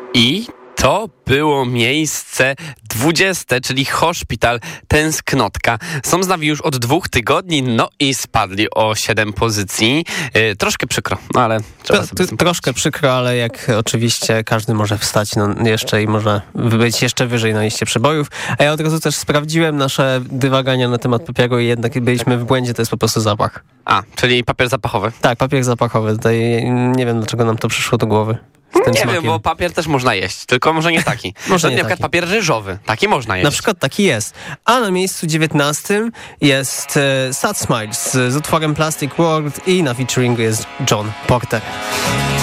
I to było miejsce 20, czyli Hospital, tęsknotka. Są z nami już od 2 tygodni, no i spadli o 7 pozycji. Troszkę przykro, no ale trzeba sobie troszkę przykro, ale jak oczywiście każdy może wstać jeszcze i może być jeszcze wyżej na liście przebojów. A ja od razu też sprawdziłem nasze dywagania na temat papieru i jednak byliśmy w błędzie, to jest po prostu zapach. A, czyli papier zapachowy. Tak, papier zapachowy. Tutaj nie wiem, dlaczego nam to przyszło do głowy. Nie wiem, bo papier też można jeść, tylko może nie taki. Może nie na przykład taki. Papier ryżowy, taki można jeść. Na przykład taki jest. A na miejscu 19 jest Sad Smiles z utworem Plastic World i na featuringu jest John Porter.